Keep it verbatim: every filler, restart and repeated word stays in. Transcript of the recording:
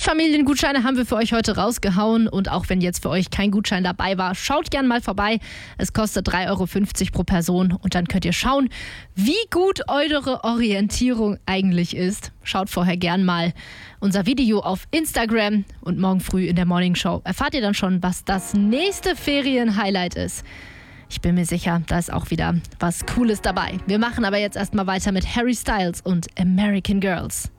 Familiengutscheine haben wir für euch heute rausgehauen und auch wenn jetzt für euch kein Gutschein dabei war, schaut gern mal vorbei. Es kostet drei Euro fünfzig pro Person und dann könnt ihr schauen, wie gut eure Orientierung eigentlich ist. Schaut vorher gern mal unser Video auf Instagram und morgen früh in der Morning Show erfahrt ihr dann schon, was das nächste Ferien-Highlight ist. Ich bin mir sicher, da ist auch wieder was Cooles dabei. Wir machen aber jetzt erstmal weiter mit Harry Styles und American Girls.